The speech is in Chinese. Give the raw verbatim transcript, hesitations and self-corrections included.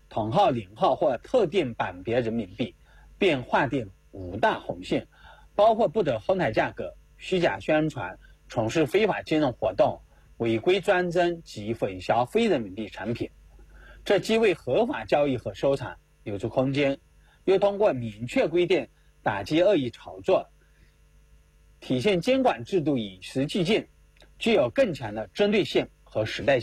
同号、零号或特定版别人民币，并划定五大红线，包括不得哄抬价格、虚假宣传、从事非法金融活动、违规专增及混淆非人民币产品。这既为合法交易和收藏留出空间，又通过明确规定打击恶意炒作，体现监管制度与时俱进，具有更强的针对性和时代性。